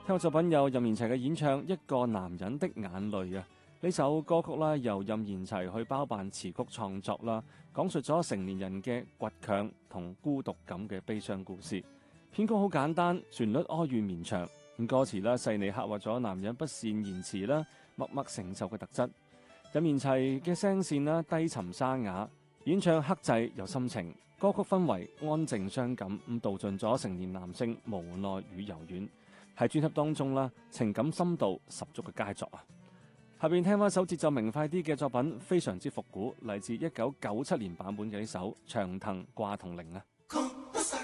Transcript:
聽過作品有任賢齊嘅演唱《一個男人的眼淚》啊，呢首歌曲啦由任賢齊去包辦詞曲創作啦，講述咗成年人嘅倔強同孤獨感嘅悲傷故事。編曲好簡單，旋律哀怨綿長，咁歌詞啦細膩刻畫咗男人不善言辭啦、默默承受嘅特質。任賢齊嘅聲線啦低沉沙啞，演唱克制有心情，歌曲氛圍安靜傷感，咁道盡咗成年男性無奈與柔軟。喺專輯當中啦，情感深度十足嘅佳作啊！下邊聽翻首節奏明快啲嘅作品，非常之復古，嚟自1997年版本嘅呢首《長藤掛銅鈴》啊！